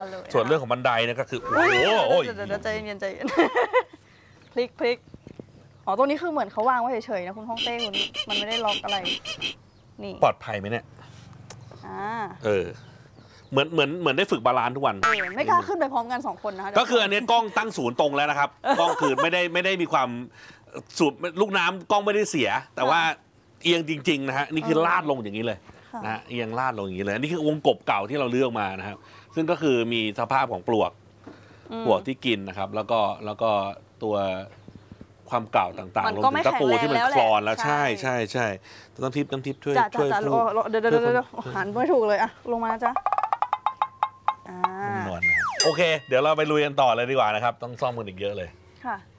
ส่วนเรื่องของบันไดเนี่ยก็คือโอ้โหเดี๋ยวใจเย็นใจเย็นพลิกอ๋อตรงนี้คือเหมือนเขาวางไว้เฉยๆนะคุณฮ่องเต้คุณมันไม่ได้ล็อกอะไรนี่ปลอดภัยไหมเนี่ยเหมือนได้ฝึกบาลานซ์ทุกวันไม่กล้าขึ้นไปพร้อมกัน2คนนะคะก็คืออันนี้กล้องตั้งศูนย์ตรงแล้วนะครับกล้องคือไม่ได้มีความสูบลูกน้ำกล้องไม่ได้เสียแต่ว่าเอียงจริงๆนะฮะนี่คือลาดลงอย่างนี้เลยนะเอียงลาดลงอย่างนี้เลยนี่คือวงกบเก่าที่เราเลือกมานะครับซึ่งก็คือมีสภาพของปลวกที่กินนะครับแล้วก็ตัวความเก่าต่างๆรวมถึงตะปูที่มันคลอนแล้วใช่น้ำทิพย์ช่วยเดี๋ยวหันไม่ถูกเลยอะลงมาจ้ะนวลนะโอเคเดี๋ยวเราไปลุยกันต่อเลยดีกว่านะครับต้องซ่อมกันอีกเยอะเลยค่ะ